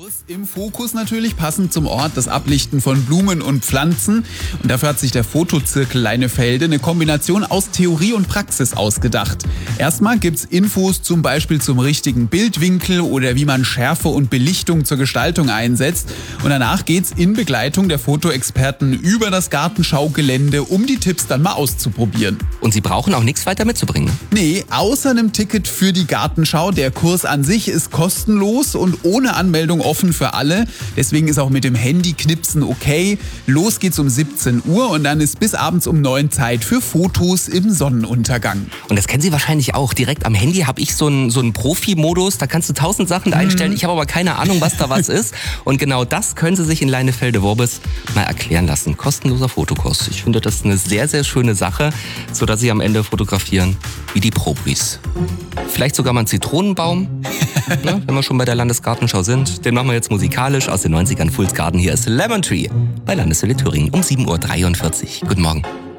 Fotos im Fokus natürlich, passend zum Ort, das Ablichten von Blumen und Pflanzen. Und dafür hat sich der Fotozirkel Leinefelde eine Kombination aus Theorie und Praxis ausgedacht. Erstmal gibt's Infos zum Beispiel zum richtigen Bildwinkel oder wie man Schärfe und Belichtung zur Gestaltung einsetzt. Und danach geht's in Begleitung der Fotoexperten über das Gartenschaugelände, um die Tipps dann mal auszuprobieren. Und Sie brauchen auch nichts weiter mitzubringen? Nee, außer einem Ticket für die Gartenschau. Der Kurs an sich ist kostenlos und ohne Anmeldung offen für alle. Deswegen ist auch mit dem Handy-Knipsen okay. Los geht's um 17 Uhr und dann ist bis abends um 9 Zeit für Fotos im Sonnenuntergang. Und das kennen Sie wahrscheinlich auch. Direkt am Handy habe ich so einen Profi-Modus. Da kannst du 1000 Sachen einstellen. Ich habe aber keine Ahnung, was da was ist. Und genau das können Sie sich in Leinefelde-Worbis mal erklären lassen. Kostenloser Fotokurs. Ich finde, das ist eine sehr, sehr schöne Sache, sodass Sie am Ende fotografieren wie die Profis. Vielleicht sogar mal einen Zitronenbaum, ne, wenn wir schon bei der Landesgartenschau sind. Den machen wir jetzt musikalisch aus den 90ern. Fool's Garden. Hier ist Lemon Tree bei Landeswelle Thüringen um 7.43 Uhr. Guten Morgen.